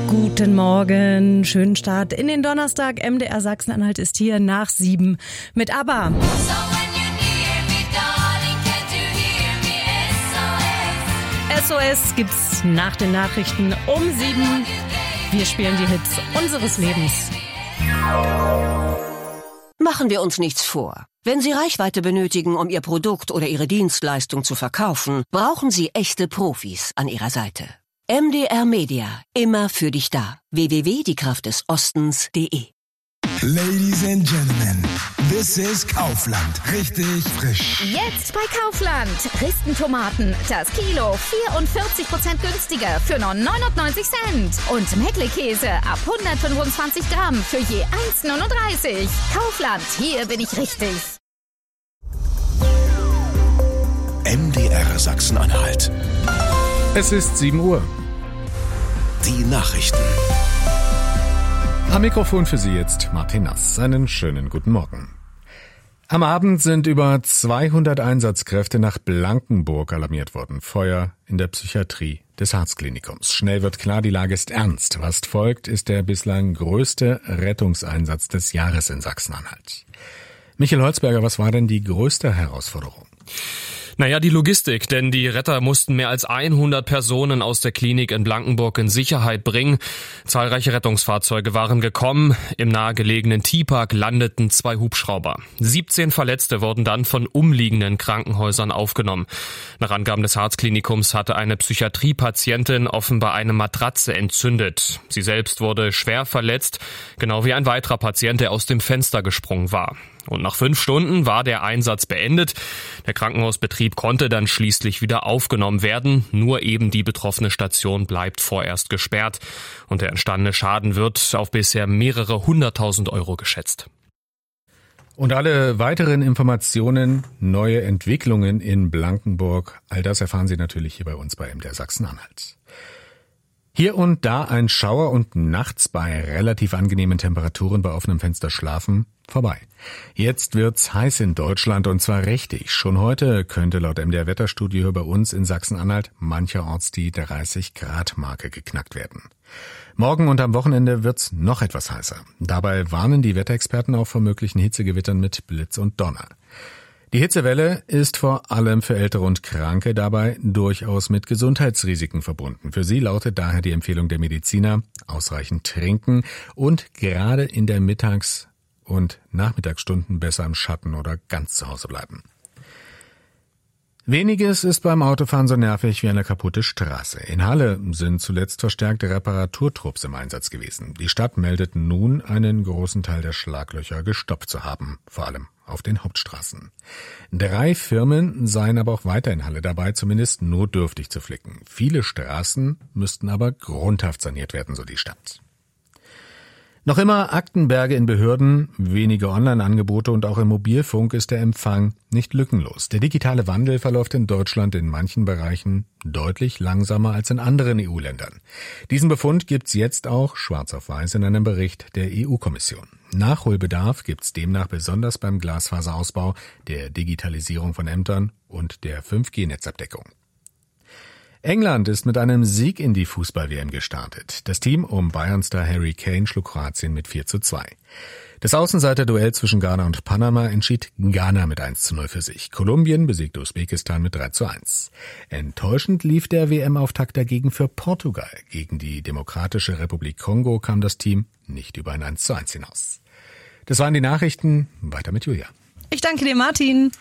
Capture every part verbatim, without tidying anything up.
Guten Morgen, schönen Start in den Donnerstag. M D R Sachsen-Anhalt ist hier nach sieben mit ABBA. S O S gibt's nach den Nachrichten um sieben. Wir spielen die Hits unseres Lebens. Machen wir uns nichts vor. Wenn Sie Reichweite benötigen, um Ihr Produkt oder Ihre Dienstleistung zu verkaufen, brauchen Sie echte Profis an Ihrer Seite. M D R Media, immer für dich da. w w w punkt die kraft des ostens punkt de. Ladies and Gentlemen, this is Kaufland. Richtig frisch. Jetzt bei Kaufland. Ristentomaten, das Kilo vierundvierzig Prozent günstiger für nur neunundneunzig Cent. Und Meckle-Käse ab hundertfünfundzwanzig Gramm für je eins neununddreißig. Kaufland, hier bin ich richtig. M D R Sachsen-Anhalt. Es ist sieben Uhr. Die Nachrichten. Am Mikrofon für Sie jetzt Martin Nass. Einen schönen guten Morgen. Am Abend sind über zweihundert Einsatzkräfte nach Blankenburg alarmiert worden. Feuer in der Psychiatrie des Harzklinikums. Schnell wird klar, die Lage ist ernst. Was folgt, ist der bislang größte Rettungseinsatz des Jahres in Sachsen-Anhalt. Michael Holzberger, was war denn die größte Herausforderung? Naja, die Logistik, denn die Retter mussten mehr als hundert Personen aus der Klinik in Blankenburg in Sicherheit bringen. Zahlreiche Rettungsfahrzeuge waren gekommen. Im nahegelegenen Tiepark landeten zwei Hubschrauber. siebzehn Verletzte wurden dann von umliegenden Krankenhäusern aufgenommen. Nach Angaben des Harzklinikums hatte eine Psychiatriepatientin offenbar eine Matratze entzündet. Sie selbst wurde schwer verletzt, genau wie ein weiterer Patient, der aus dem Fenster gesprungen war. Und nach fünf Stunden war der Einsatz beendet. Der Krankenhausbetrieb konnte dann schließlich wieder aufgenommen werden. Nur eben die betroffene Station bleibt vorerst gesperrt. Und der entstandene Schaden wird auf bisher mehrere hunderttausend Euro geschätzt. Und alle weiteren Informationen, neue Entwicklungen in Blankenburg, all das erfahren Sie natürlich hier bei uns bei M D R Sachsen-Anhalt. Hier und da ein Schauer und nachts bei relativ angenehmen Temperaturen bei offenem Fenster schlafen vorbei. Jetzt wird's heiß in Deutschland und zwar richtig. Schon heute könnte laut M D R Wetterstudio bei uns in Sachsen-Anhalt mancherorts die dreißig Grad Marke geknackt werden. Morgen und am Wochenende wird's noch etwas heißer. Dabei warnen die Wetterexperten auch vor möglichen Hitzegewittern mit Blitz und Donner. Die Hitzewelle ist vor allem für Ältere und Kranke dabei durchaus mit Gesundheitsrisiken verbunden. Für sie lautet daher die Empfehlung der Mediziner: ausreichend trinken und gerade in der Mittags- und Nachmittagsstunden besser im Schatten oder ganz zu Hause bleiben. Weniges ist beim Autofahren so nervig wie eine kaputte Straße. In Halle sind zuletzt verstärkte Reparaturtrupps im Einsatz gewesen. Die Stadt meldet nun, einen großen Teil der Schlaglöcher gestopft zu haben, vor allem auf den Hauptstraßen. Drei Firmen seien aber auch weiter in Halle dabei, zumindest notdürftig zu flicken. Viele Straßen müssten aber grundhaft saniert werden, so die Stadt. Noch immer Aktenberge in Behörden, wenige Online-Angebote und auch im Mobilfunk ist der Empfang nicht lückenlos. Der digitale Wandel verläuft in Deutschland in manchen Bereichen deutlich langsamer als in anderen E U-Ländern. Diesen Befund gibt's jetzt auch schwarz auf weiß in einem Bericht der E U-Kommission. Nachholbedarf gibt's demnach besonders beim Glasfaserausbau, der Digitalisierung von Ämtern und der fünf G Netzabdeckung. England ist mit einem Sieg in die Fußball-W M gestartet. Das Team um Bayern-Star Harry Kane schlug Kroatien mit vier zu zwei. Das Außenseiter-Duell zwischen Ghana und Panama entschied Ghana mit eins zu null für sich. Kolumbien besiegte Usbekistan mit drei zu eins. Enttäuschend lief der W M-Auftakt dagegen für Portugal. Gegen die Demokratische Republik Kongo kam das Team nicht über ein eins zu eins hinaus. Das waren die Nachrichten. Weiter mit Julia. Ich danke dir, Martin.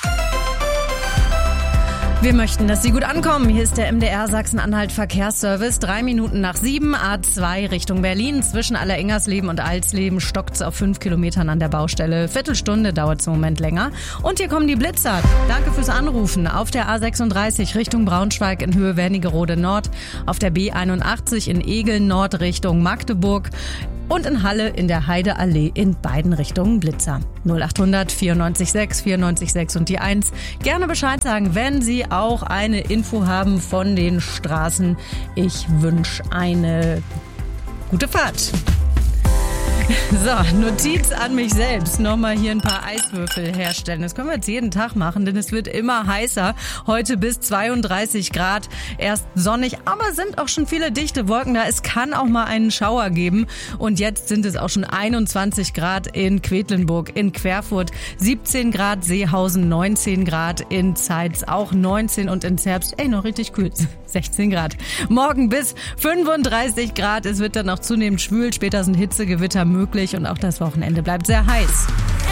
Wir möchten, dass Sie gut ankommen. Hier ist der M D R Sachsen-Anhalt Verkehrsservice. Drei Minuten nach sieben, A zwei Richtung Berlin. Zwischen Allerengersleben und Alsleben stockt's auf fünf Kilometern an der Baustelle. Viertelstunde dauert's im Moment länger. Und hier kommen die Blitzer. Danke fürs Anrufen. Auf der A sechsunddreißig Richtung Braunschweig in Höhe Wernigerode Nord. Auf der B einundachtzig in Egeln Nord Richtung Magdeburg. Und in Halle in der Heideallee in beiden Richtungen Blitzer. null achthundert vierundneunzig sechs vierundneunzig sechs und die eins. Gerne Bescheid sagen, wenn Sie auch eine Info haben von den Straßen. Ich wünsche eine gute Fahrt. So, Notiz an mich selbst. Nochmal hier ein paar Eiswürfel herstellen. Das können wir jetzt jeden Tag machen, denn es wird immer heißer. Heute bis zweiunddreißig Grad. Erst sonnig, aber sind auch schon viele dichte Wolken da. Es kann auch mal einen Schauer geben. Und jetzt sind es auch schon einundzwanzig Grad in Quedlinburg, in Querfurt, siebzehn Grad, Seehausen neunzehn Grad, in Zeitz auch neunzehn und in Zerbst, ey, noch richtig kühl, sechzehn Grad. Morgen bis fünfunddreißig Grad. Es wird dann auch zunehmend schwül. Später sind Hitzegewitter möglich und auch das Wochenende bleibt sehr heiß.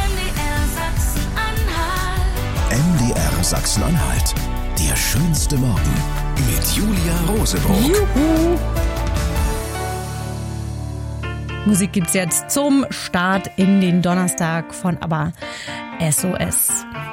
M D R Sachsen-Anhalt. Der schönste Morgen mit Julia Rosebrock. Juhu. Musik gibt's jetzt zum Start in den Donnerstag von ABBA. S O S.